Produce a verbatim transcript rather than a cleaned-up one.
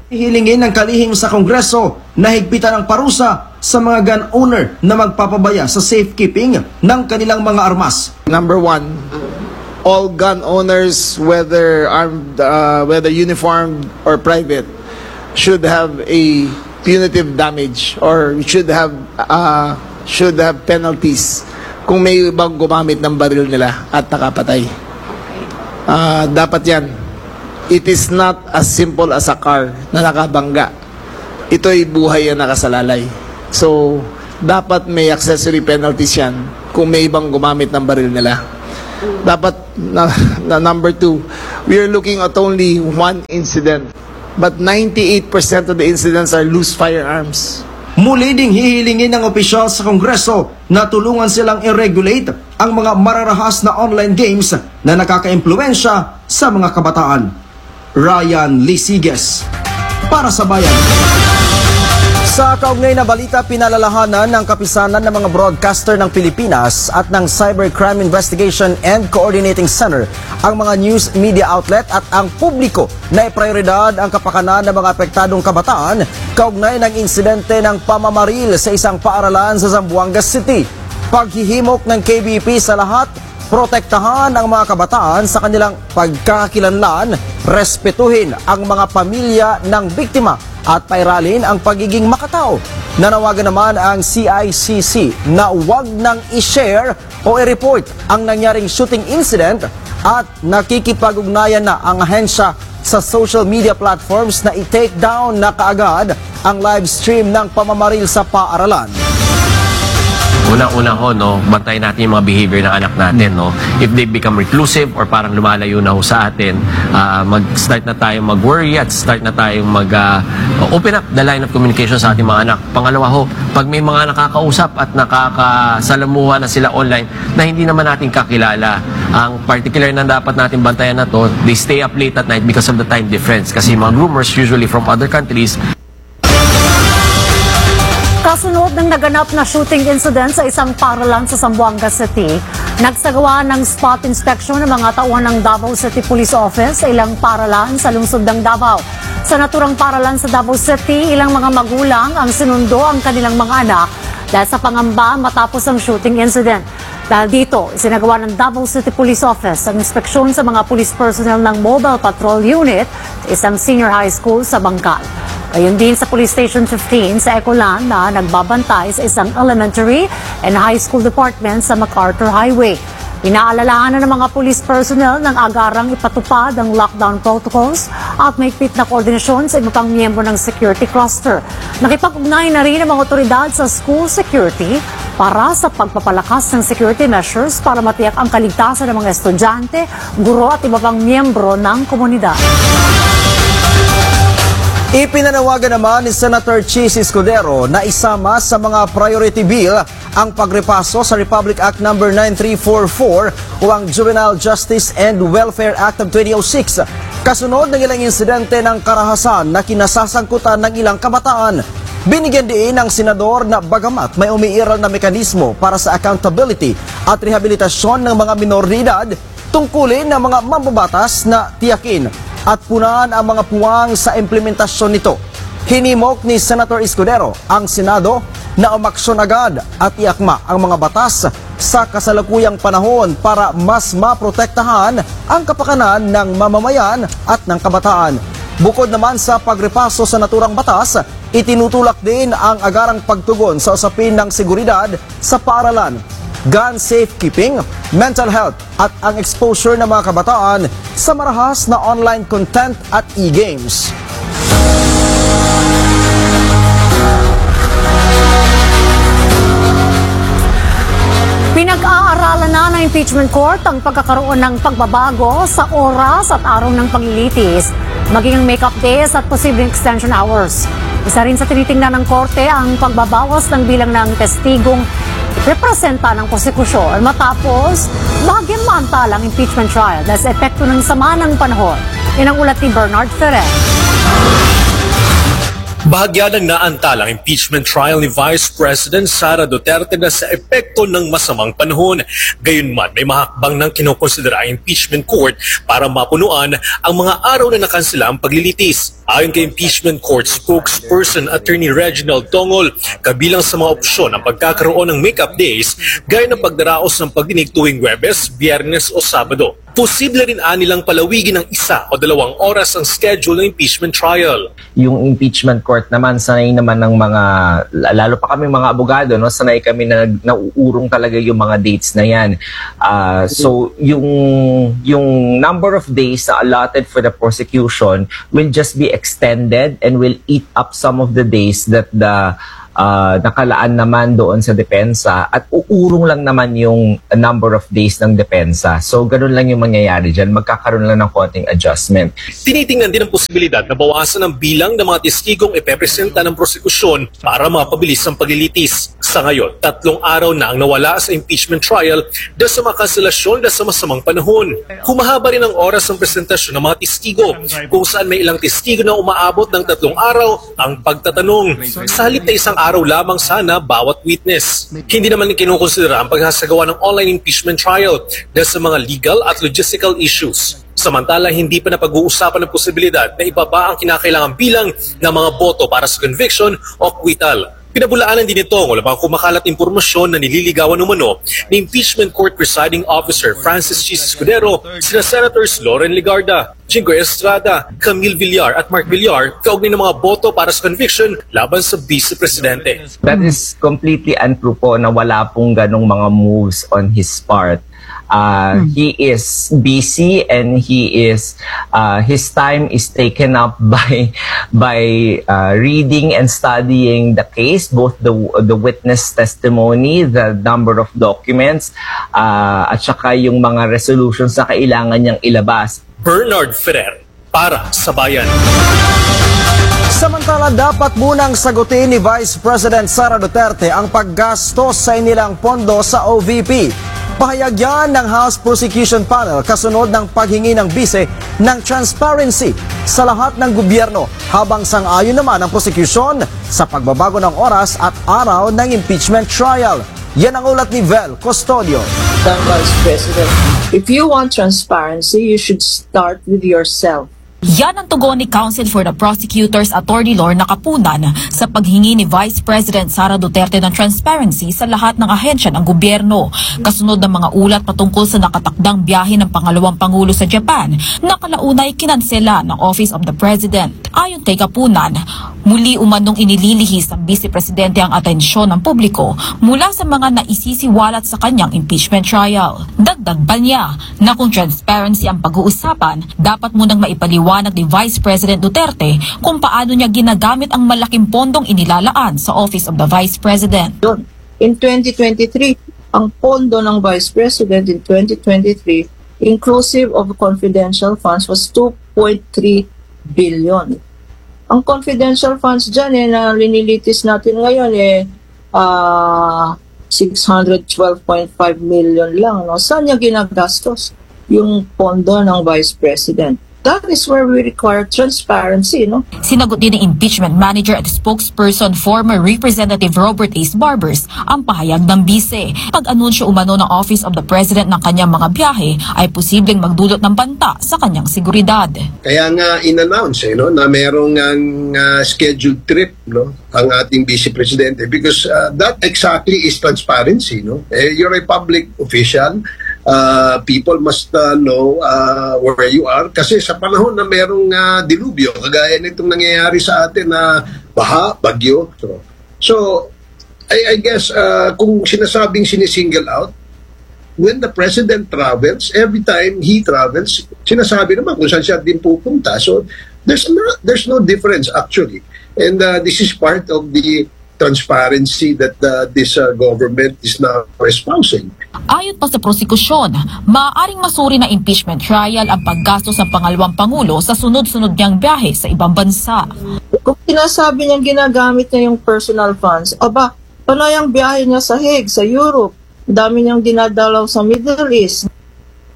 Hihilingin ng kalihim sa Kongreso na higpitan ang parusa sa mga gun owner na magpapabaya sa safekeeping ng kanilang mga armas. Number one, all gun owners, whether armed, uh, whether uniformed or private, should have a punitive damage or should have uh, should have penalties kung may ibang gumamit ng baril nila at nakapatay. Uh, dapat yan. It is not as simple as a car na nakabangga. Ito ay buhay na nakasalalay. So, dapat may accessory penalties yan kung may ibang gumamit ng baril nila. Dapat, na, na number two, we are looking at only one incident. But ninety-eight percent of the incidents are loose firearms. Muli ding hihilingin ng opisyal sa Kongreso na tulungan silang i-regulate ang mga mararahas na online games na nakaka-impluwensya sa mga kabataan. Ryan Lisiges, para sa Bayan. Sa kaugnay na balita, pinalalahanan ng kapisanan ng mga broadcaster ng Pilipinas at ng Cybercrime Investigation and Coordinating Center ang mga news media outlet at ang publiko na iprioridad ang kapakanan ng mga apektadong kabataan kaugnay ng insidente ng pamamaril sa isang paaralan sa Zamboanga City. Paghihimok ng K B P sa lahat, protektahan ang mga kabataan sa kanilang pagkakakilanlan, respetuhin ang mga pamilya ng biktima at pairalin ang pagiging makatao. Nanawagan naman ang C I C C na huwag nang i-share o i-report ang nangyaring shooting incident at nakikipag-ugnayan na ang ahensya sa social media platforms na i-take down na kaagad ang live stream ng pamamaril sa paaralan. Unang-una ho, no, bantayan natin yung mga behavior ng anak natin, no. If they become reclusive or parang lumalayo na ho sa atin, uh, mag-start na tayong mag-worry at start na tayong mag-open uh, up the line of communication sa ating mga anak. Pangalawa ho, pag may mga nakakausap at nakakasalamuha na sila online na hindi naman natin kakilala, ang particular na dapat natin bantayan na to, they stay up late at night because of the time difference. Kasi mga groomers usually from other countries. Kasunod ng naganap na shooting incident sa isang paaralan sa Zamboanga City, nagsagawa ng spot inspection ng mga tauhan ng Davao City Police Office sa ilang paaralan sa lungsod ng Davao. Sa naturang paaralan sa Davao City, ilang mga magulang ang sinundo ang kanilang mga anak dahil sa pangamba matapos ang shooting incident. Dahil dito, isinagawa ng Davao City Police Office ang inspeksyon sa mga police personnel ng Mobile Patrol Unit sa isang senior high school sa Bangkal. Gayon din sa Police Station fifteen sa Ecolan na nagbabantay sa isang elementary and high school department sa MacArthur Highway. Pinaalalahanan ng mga police personnel ng agarang ipatupad ang lockdown protocols at may mahigpit na koordinasyon sa iba pang miyembro ng security cluster. Nakipag-ugnay na rin ang mga otoridad sa school security para sa pagpapalakas ng security measures para matiyak ang kaligtasan ng mga estudyante, guro at iba pang miyembro ng komunidad. Ipinanawagan naman ni Senator Chis Escudero na isama sa mga priority bill ang pagrepaso sa Republic Act number nine three four four o ang Juvenile Justice and Welfare Act of twenty oh six. Kasunod ng ilang insidente ng karahasan na kinasasangkutan ng ilang kabataan. Binigyan din ng senador na bagamat may umiiral na mekanismo para sa accountability at rehabilitasyon ng mga minor de edad, tungkulin ng mga mambabatas na tiyakin at punan ang mga puwang sa implementasyon nito. Hinimok ni Senator Escudero ang Senado na umaksyon agad at iakma ang mga batas sa kasalukuyang panahon para mas maprotektahan ang kapakanan ng mamamayan at ng kabataan. Bukod naman sa pagrepaso sa naturang batas, itinutulak din ang agarang pagtugon sa usapin ng seguridad sa paaralan, gun safekeeping, mental health at ang exposure ng mga kabataan sa marahas na online content at e-games. Pinag-aaralan na ng impeachment court ang pagkakaroon ng pagbabago sa oras at araw ng paglilitis, maging ang make-up days at posibleng extension hours. Isa rin sa tinitingnan ng korte ang pagbabawas ng bilang ng testigong representa ng prosekusyon matapos bahagyang maantalang impeachment trial dahil sa epekto ng sama ng panahon. Yan ang ulat ni Bernard Ferrer. Bahagya ng naantalang impeachment trial ni Vice President Sara Duterte na sa epekto ng masamang panahon. Gayunman, may mahakbang ng kinokonsidera ang impeachment court para mapunuan ang mga araw na nakansela ang paglilitis. Ayon kay impeachment court spokesperson Attorney Reginald Tongol, kabilang sa mga opsyon ang pagkakaroon ng make-up days gaya ng pagdaraos ng pagdinig tuwing Huwebes, Biyernes o Sabado. Posible rin anilang palawigin ng isa o dalawang oras ang schedule ng impeachment trial. Yung impeachment court naman, sanay naman ng mga, lalo pa kami mga abogado, no? Sanay kami na nauurong talaga yung mga dates na yan. Uh, so, yung, yung number of days na allotted for the prosecution will just be extended and will eat up some of the days that the Uh, nakalaan naman doon sa depensa at uurong lang naman yung number of days ng depensa. So, ganun lang yung mangyayari dyan. Magkakaroon lang ng konting adjustment. Tinitingnan din ang posibilidad na bawasan ang bilang ng mga testigong ipepresenta ng prosekusyon para mapabilis ang paglilitis. Sa ngayon, tatlong araw na ang nawala sa impeachment trial dahil sa mga kanselasyon dahil sa masamang panahon. Humahaba rin ang oras ng presentasyon ng mga testigo kung saan may ilang testigo na umaabot ng tatlong araw ang pagtatanong. Sa halip na isang araw lamang sana bawat witness. Hindi naman kinukonsidera ang pagsasagawa ng online impeachment trial dahil sa mga legal at logistical issues. Samantala, hindi pa napag-uusapan ng posibilidad na ibaba ang kinakailangang bilang ng mga boto para sa conviction o acquittal. Pinabulaanan din ito ng labang kumakalat impormasyon na nililigawan umano ni impeachment court presiding officer Francis Chis Escudero, sina Senators Loren Legarda, Jinggoy Estrada, Camille Villar at Mark Villar kaugnay ng mga boto para sa conviction laban sa Vice Presidente. That is completely untrue po na wala pong ganong mga moves on his part. Uh, hmm. He is busy and he is uh, his time is taken up by by uh, reading and studying the case, both the the witness testimony, the number of documents, uh, at saka yung mga resolutions na kailangan niyang ilabas. Bernard Ferrer para sa Bayan. Samantala, dapat munang sagutin ni Vice President Sara Duterte ang paggastos sa inilang pondo sa O V P. Pahayag yan ng House Prosecution Panel kasunod ng paghingi ng bise ng transparency sa lahat ng gobyerno, habang sang-ayon naman ang prosecution sa pagbabago ng oras at araw ng impeachment trial. Yan ang ulat ni Vel Custodio. Vice President, if you want transparency, you should start with yourself. Yan ang tugon ni Counsel for the Prosecutors Attorney Lorna Capunan sa paghingi ni Vice President Sara Duterte ng transparency sa lahat ng ahensya ng gobyerno, kasunod ng mga ulat patungkol sa nakatakdang biyahe ng pangalawang pangulo sa Japan na kalaunay kinansela ng Office of the President. Ayon kay Capunan, muli umanong inililihis ng Vice Presidente ang atensyon ng publiko mula sa mga naisisiwalat sa kanyang impeachment trial. Dagdag pa niya na kung transparency ang pag-uusapan, dapat munang maipaliwanag ni Vice President Duterte kung paano niya ginagamit ang malaking pondong inilalaan sa Office of the Vice President. In twenty twenty-three, ang pondo ng Vice President in twenty twenty-three, inclusive of confidential funds, was two point three billion. Ang confidential funds dyan eh, na linilitis natin ngayon eh, uh, six hundred twelve point five million lang. No? Saan niya ginagastos yung pondo ng Vice President? That is where we require transparency, no? Sinagot din ng impeachment manager at spokesperson former Representative Robert Ace Barbers ang pahayag ng bise. Pag-anunsyo umano ng Office of the President ng kanyang mga biyahe ay posibleng magdulot ng banta sa kanyang seguridad. Kaya nga in-announce eh, no, na merong uh, scheduled trip, no, ang ating Vice Presidente, because uh, that exactly is transparency, no? Eh, you're a public official. Uh, people must uh, know uh, where you are, kasi sa panahon na merong uh, dilubyo kagaya nitong nangyayari sa atin na baha, bagyo, so, so I, I guess uh, kung sinasabing sinisingle out, when the President travels, every time he travels, sinasabi naman kung saan siya din pupunta, so there's no, there's no difference actually, and uh, this is part of the transparency that uh, this uh, government is now espousing. Ayon pa sa prosekusyon, maaaring masuri na impeachment trial ang paggastos ng pangalawang pangulo sa sunod-sunod niyang biyahe sa ibang bansa. Kung sinasabi niyang ginagamit niya yung personal funds, aba, panay ang biyahe niya sa Hague, sa Europe, dami niyang dinadalaw sa Middle East.